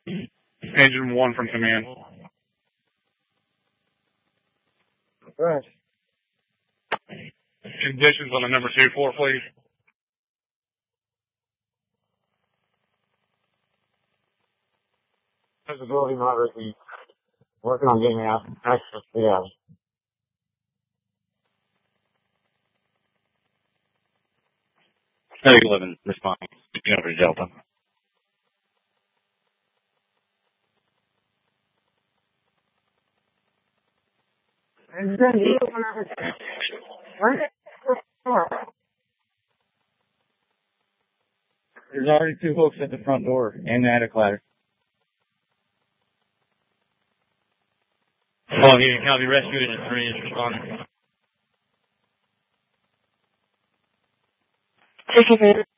Engine 1 from command. Right. Conditions on the number 2 floor, please. Visibility not really. Working on getting out. Access, yeah. Heavy 11 response. Over to Delta. There's already 2 hooks at the front door and the attic ladder. Oh, here, copy. Rescue Agent 3 is responding. Take it,